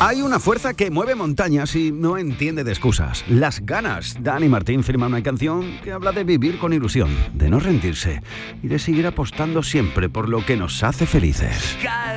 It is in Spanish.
Hay una fuerza que mueve montañas y no entiende de excusas. Las ganas. Dani Martín firma una canción que habla de vivir con ilusión, de no rendirse y de seguir apostando siempre por lo que nos hace felices.